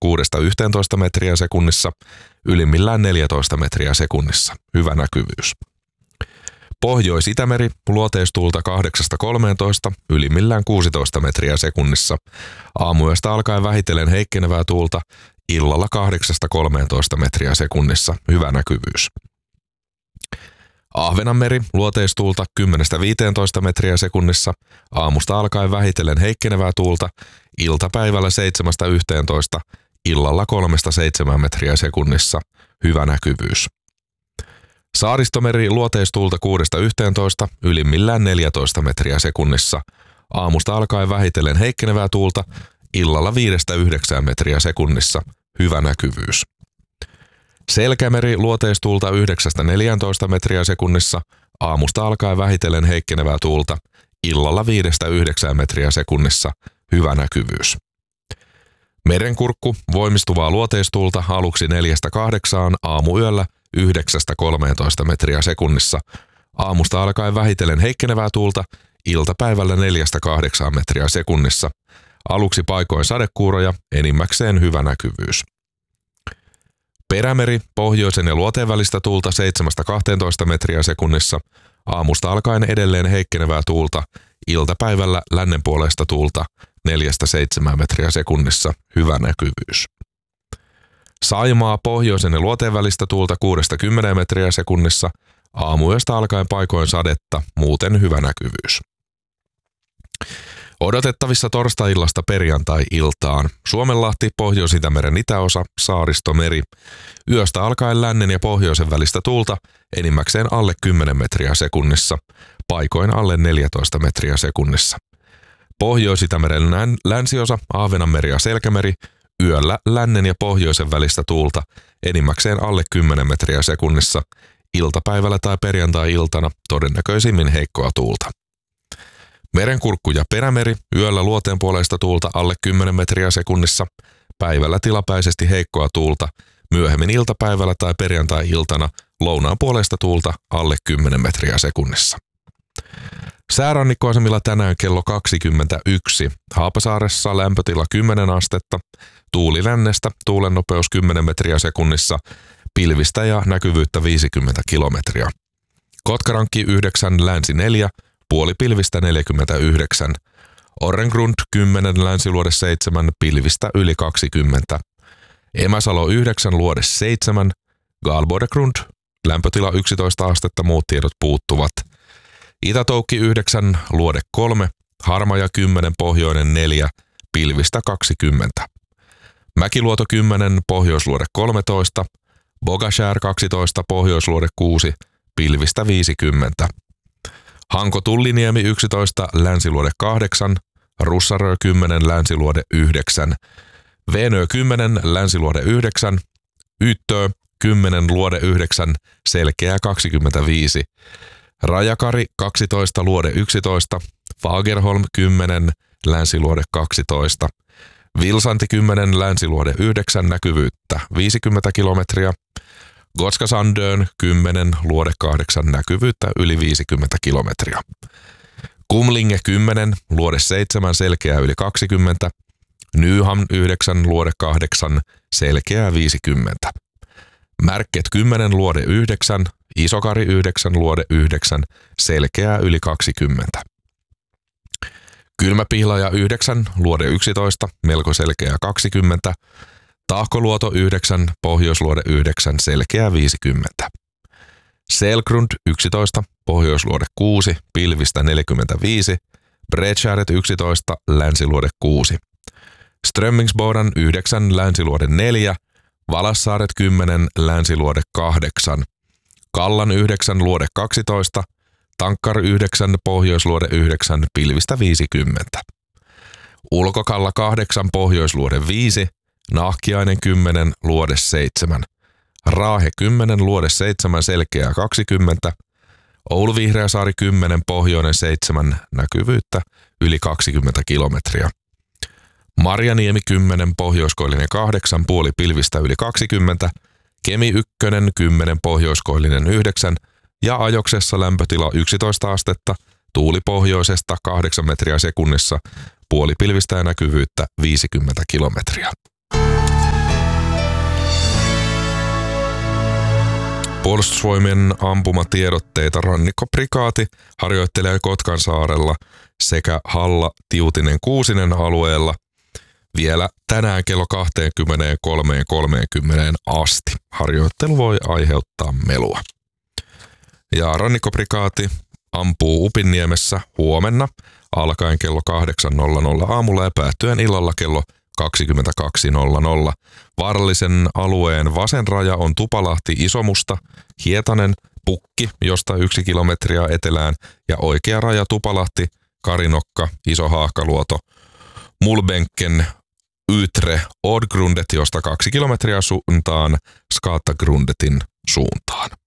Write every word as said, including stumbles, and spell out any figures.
kuudesta yhteentoista metriä sekunnissa, ylimmillään neljätoista metriä sekunnissa. Hyvä näkyvyys. Pohjois-Itämeri luoteistuulta kahdeksasta kolmeentoista, ylimmillään kuusitoista metriä sekunnissa. Aamuyöstä alkaen vähitellen heikkenevää tuulta, illalla kahdeksasta kolmeentoista metriä sekunnissa. Hyvä näkyvyys. Ahvenanmeri luoteistuulta kymmenestä viiteentoista metriä sekunnissa, aamusta alkaen vähitellen heikkenevää tuulta, iltapäivällä seitsemästä yhteentoista, illalla kolmesta seitsemään metriä sekunnissa. Hyvä näkyvyys. Saaristomeri luoteistuulta kuudesta yhteentoista, ylimmillään neljätoista metriä sekunnissa, aamusta alkaen vähitellen heikkenevää tuulta, illalla viidestä yhdeksään metriä sekunnissa. Hyvä näkyvyys. Selkämeri luoteistuulta yhdeksästä neljääntoista metriä sekunnissa, aamusta alkaen vähitellen heikkenevää tuulta, illalla viidestä yhdeksään metriä sekunnissa. Hyvä näkyvyys. Merenkurkku voimistuvaa luoteistuulta aluksi neljästä kahdeksaan, aamuyöllä yhdeksästä kolmeentoista metriä sekunnissa, aamusta alkaen vähitellen heikkenevää tuulta, iltapäivällä neljästä kahdeksaan metriä sekunnissa. Aluksi paikoin sadekuuroja, enimmäkseen hyvä näkyvyys. Perämeri pohjoisen ja luoteen välistä tuulta seitsemästä kahteentoista metriä sekunnissa, aamusta alkaen edelleen heikkenevää tuulta, iltapäivällä lännenpuoleista tuulta neljästä seitsemään metriä sekunnissa. Hyvä näkyvyys. Saimaa pohjoisen ja luoteen välistä tuulta kuudesta kymmeneen metriä sekunnissa, aamuyöstä alkaen paikoin sadetta, muuten hyvä näkyvyys. Odotettavissa torstai-illasta perjantai-iltaan. Suomenlahti, Pohjois-Itämeren itäosa, Saaristomeri. Yöstä alkaen lännen ja pohjoisen välistä tuulta, enimmäkseen alle kymmenen metriä sekunnissa, paikoin alle neljätoista metriä sekunnissa. Pohjois-Itämeren länsiosa, Ahvenanmeri ja Selkämeri. Yöllä lännen ja pohjoisen välistä tuulta, enimmäkseen alle kymmenen metriä sekunnissa, iltapäivällä tai perjantai-iltana todennäköisimmin heikkoa tuulta. Merenkurkku ja Perämeri, yöllä luoteenpuoleista tuulta alle kymmenen metriä sekunnissa, päivällä tilapäisesti heikkoa tuulta, myöhemmin iltapäivällä tai perjantai-iltana lounaanpuoleista tuulta alle kymmenen metriä sekunnissa. Säärannikkoasemilla tänään kello kaksikymmentäyksi. Haapasaaressa lämpötila kymmenen astetta, tuuli lännestä, tuulen nopeus kymmenen metriä sekunnissa, pilvistä ja näkyvyyttä viisikymmentä kilometriä. Kotkarankki yhdeksän, länsi neljä, puolipilvistä neljäkymmentäyhdeksän. Orrengrund kymmenen, länsiluode seitsemän, pilvistä yli kaksikymmentä. Emäsalo yhdeksän, luode seitsemän. Galbodegrund, lämpötila yksitoista astetta, muut tiedot puuttuvat. Itätoukki yhdeksän, luode kolme. Harmaja kymmenen, pohjoinen neljä, pilvistä kaksikymmentä. Mäkiluoto kymmenen, pohjoisluode kolmetoista. Bogashär kaksitoista, pohjoisluode kuusi, pilvistä viisikymmentä. Hanko-Tulliniemi yksitoista, länsiluode kahdeksan. Russarö kymmenen, länsiluode yhdeksän. Venö kymmenen, länsiluode yhdeksän. Yttö kymmenen, luode yhdeksän, selkeä kaksikymmentäviisi. Rajakari kaksitoista, luode yksitoista. Fagerholm kymmenen, länsiluode kaksitoista. Vilsanti kymmenen, länsiluode yhdeksän, näkyvyyttä viisikymmentä kilometriä. Gotska Sandön kymmenen, luode kahdeksan, näkyvyyttä yli viisikymmentä kilometriä. Kumlinge kymmenen, luode seitsemän, selkeää yli kaksikymmentä. Nyhamn yhdeksän, luode kahdeksan, selkeää viisikymmentä. Märket kymmenen, luode yhdeksän. Isokari yhdeksän, luode yhdeksän, selkeää yli kaksikymmentä. Kylmäpihlaja yhdeksän, luode yksitoista, melko selkeää kaksikymmentä. Tahkoluoto yhdeksän, pohjoisluode yhdeksän, selkeää viisikymmentä. Selgrund yksitoista, pohjoisluode kuusi, pilvistä neljäkymmentäviisi. Bredskäret yksitoista, länsiluode kuusi. Strömmingsbodan yhdeksän, länsiluode neljä. Valassaaret kymmenen, länsiluode kahdeksan. Kallan yhdeksän, luode kaksitoista. Tankkar yhdeksän, pohjoisluode yhdeksän, pilvistä viisikymmentä. Ulkokalla kahdeksan, pohjoisluode viisi. Nahkiainen kymmenen, luode seitsemän. Raahe kymmenen, luode seitsemän, selkeää kaksikymmentä. Oulu Vihreäsaari kymmenen, pohjoinen seitsemän, näkyvyyttä yli kaksikymmentä kilometriä. Marjaniemi kymmenen, pohjoiskoillinen kahdeksan, puoli pilvistä yli kaksikymmentä. Kemi yksi kymmenen, pohjoiskoillinen yhdeksän ja Ajoksessa lämpötila yksitoista astetta, tuuli pohjoisesta kahdeksan metriä sekunnissa, puoli pilvistä ja näkyvyyttä viisikymmentä kilometriä. Puolustusvoimien ampumatiedotteita Rannikkoprikaati harjoittelee Kotkansaarella sekä Halla-Tiutinen-Kuusinen alueella vielä tänään kello kaksikymmentäkolme kolmekymmentä asti. Harjoittelu voi aiheuttaa melua. Ja Rannikkoprikaati ampuu Upinniemessä huomenna alkaen kello kahdeksan nolla nolla aamulla ja päättyen illalla kello kaksikymmentäkaksi nolla nolla. Vaarallisen alueen vasen raja on Tupalahti, Isomusta, Hietanen, Pukki, josta yksi kilometriä etelään, ja oikea raja Tupalahti, Karinokka, Iso Haahkaluoto, Mulbenken, Ytre, Odgrundet, josta kaksi kilometriä suuntaan Skatagrundetin suuntaan.